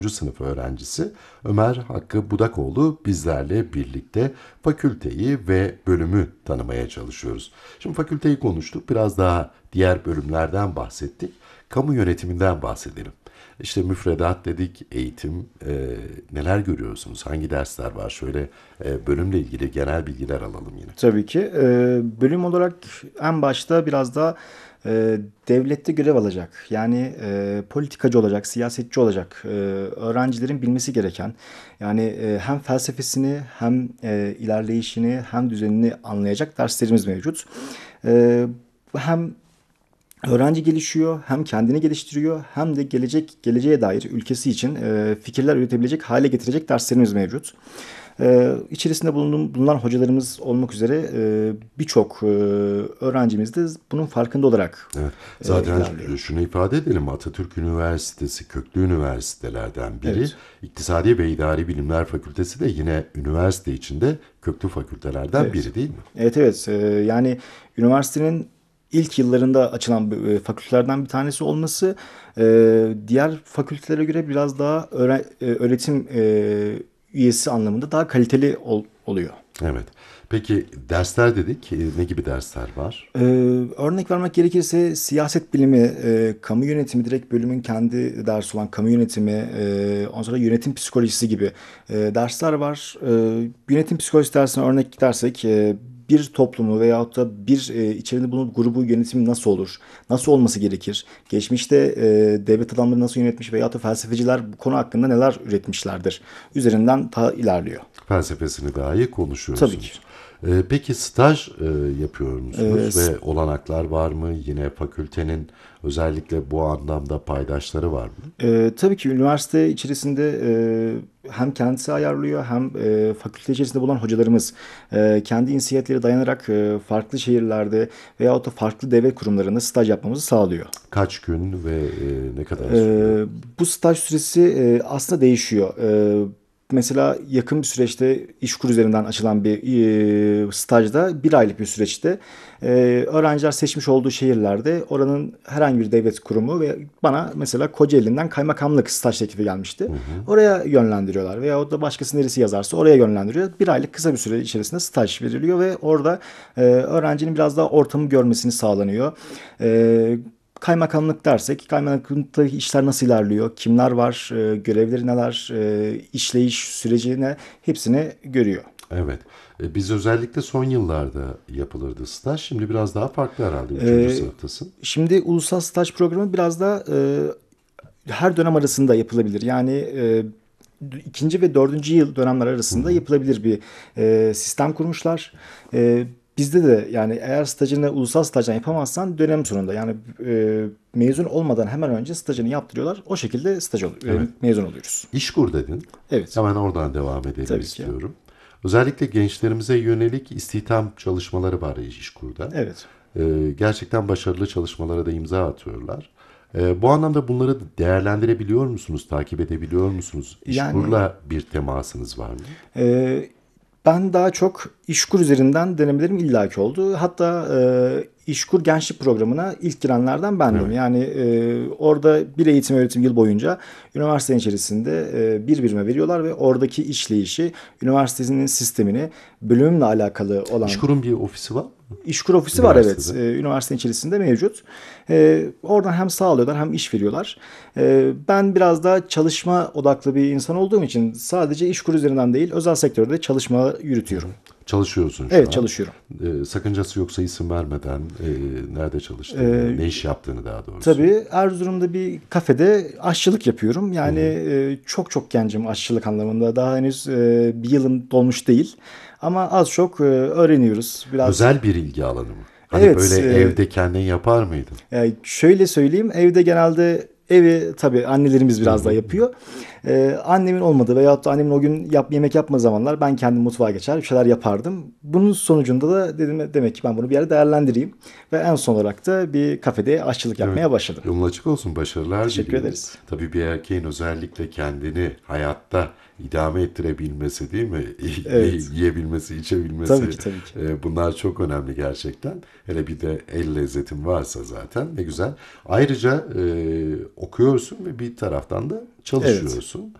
sınıf öğrencisi Ömer Hakkı Budakoğlu bizlerle birlikte fakülteyi ve bölümü tanımaya çalışıyoruz. Şimdi fakülteyi konuştuk, biraz daha diğer bölümlerden bahsettik. Kamu yönetiminden bahsedelim. İşte müfredat dedik, eğitim, neler görüyorsunuz? Hangi dersler var? Şöyle bölümle ilgili genel bilgiler alalım yine. Tabii ki. Bölüm olarak en başta biraz daha devlette görev alacak. Yani politikacı olacak, siyasetçi olacak. Öğrencilerin bilmesi gereken. Yani hem felsefesini hem ilerleyişini hem düzenini anlayacak derslerimiz mevcut. Hem öğrenci gelişiyor, hem kendini geliştiriyor, hem de geleceğe dair ülkesi için fikirler üretebilecek hale getirecek derslerimiz mevcut. İçerisinde bulunan hocalarımız olmak üzere birçok öğrencimiz de bunun farkında olarak Evet, zaten ilerliyor. şunu ifade edelim, Atatürk Üniversitesi köklü üniversitelerden biri. Evet, İktisadi ve İdari Bilimler Fakültesi de yine üniversite içinde köklü fakültelerden evet. biri değil mi? Evet, evet. Yani üniversitenin ilk yıllarında açılan fakültelerden bir tanesi olması diğer fakültelere göre biraz daha öğretim üyesi anlamında daha kaliteli oluyor. Evet. Peki dersler dedik. Ne gibi dersler var? Örnek vermek gerekirse siyaset bilimi, kamu yönetimi direkt bölümün kendi dersi olan kamu yönetimi, ondan sonra yönetim psikolojisi gibi dersler var. Yönetim psikolojisi dersine örnek dersek bir toplumu veyahut da bir içerisinde bulunduğu grubu yönetimi nasıl olur? Nasıl olması gerekir? Geçmişte devlet adamları nasıl yönetmiş veyahut da felsefeciler bu konu hakkında neler üretmişlerdir? Üzerinden ta ilerliyor. Felsefesini dahi Tabii ki. konuşuyorsunuz. Peki staj yapıyor Ee, musunuz ve olanaklar var mı? Yine fakültenin özellikle bu anlamda paydaşları var mı? Tabii ki üniversite içerisinde hem kendisi ayarlıyor hem fakülte içerisinde bulunan hocalarımız kendi inisiyatifleri dayanarak farklı şehirlerde veyahut da farklı devlet kurumlarında staj yapmamızı sağlıyor. Kaç gün ve ne kadar sürüyor? Ee, Bu staj süresi aslında değişiyor. Mesela yakın bir süreçte İşkur üzerinden açılan bir stajda bir aylık bir süreçte öğrenciler seçmiş olduğu şehirlerde oranın herhangi bir devlet kurumu ve bana mesela Kocaeli'nden kaymakamlık staj teklifi gelmişti. Hı hı. Oraya yönlendiriyorlar veyahut da başkası neresi yazarsa oraya yönlendiriyor. Bir aylık kısa bir süre içerisinde staj veriliyor ve orada öğrencinin biraz daha ortamı görmesini sağlanıyor. Kaymakamlık dersek, kaymakamlıkta işler nasıl ilerliyor, kimler var, görevleri neler, işleyiş süreci ne, hepsini görüyor. Evet. Biz özellikle son yıllarda yapılırdı staj. Şimdi biraz daha farklı herhalde. Üçüncü E, sınıftasın. Şimdi ulusal staj programı biraz da her dönem arasında yapılabilir. Yani ikinci ve dördüncü yıl dönemler Hı arasında hı. yapılabilir bir sistem kurmuşlar. Bizde de yani eğer stajını ulusal stajdan yapamazsan dönem sonunda yani mezun olmadan hemen önce stajını yaptırıyorlar. O şekilde Evet. mezun oluyoruz. İşkur dedin. Evet, Hemen oradan devam edelim tabii ki. istiyorum. Özellikle gençlerimize yönelik istihdam çalışmaları var İşkur'da. Evet. Gerçekten başarılı çalışmalara da imza atıyorlar. Bu anlamda bunları değerlendirebiliyor musunuz, takip edebiliyor musunuz? Yani İşkur'la bir temasınız var mı? e, ben daha çok İşkur üzerinden denemelerim illaki oldu. Hatta İşkur Gençlik Programı'na ilk girenlerden bendim. Evet. Yani orada bir eğitim öğretim yıl boyunca üniversitenin içerisinde bir birime veriyorlar ve oradaki işleyişi, üniversitenin sistemini, bölümümle alakalı olan İşkur'un bir ofisi var mı İşkur ofisi var, evet. üniversitede? Üniversitenin içerisinde mevcut. Oradan hem sağlıyorlar hem iş veriyorlar. Ben biraz daha çalışma odaklı bir insan olduğum için sadece İşkur üzerinden değil özel sektörde çalışma Hı yürütüyorum. hı. Çalışıyorsun şu Evet, an. çalışıyorum. Sakıncası yoksa isim vermeden nerede çalıştığını, Ee, ne iş yaptığını daha doğrusu. tabii Erzurum'da bir kafede aşçılık yapıyorum. Hı Yani hı. çok çok gencim aşçılık anlamında. Daha henüz bir yılım dolmuş değil. Ama az çok öğreniyoruz. Biraz. Özel bir ilgi alanı mı? Hani böyle Evet, evde kendin yapar mıydın? yani şöyle söyleyeyim, evde genelde evi tabii annelerimiz Hı biraz daha hı. yapıyor. Annemin olmadığı veyahut da annemin o gün yemek yapma zamanlar ben kendim mutfağa geçer bir şeyler yapardım. Bunun sonucunda da dedim demek ki ben bunu bir yere değerlendireyim. Ve en son olarak da bir kafede aşçılık Evet. yapmaya başladım. Yolun açık olsun. Başarılar Teşekkür diliyoruz. ederiz. Tabii bir erkeğin özellikle kendini hayatta idame ettirebilmesi değil mi? Evet. Yiyebilmesi, içebilmesi Tabii ki, tabii ki. bunlar çok önemli gerçekten. Hele bir de el lezzetin varsa zaten ne güzel. Ayrıca okuyorsun ve bir taraftan da Evet. çalışıyorsun.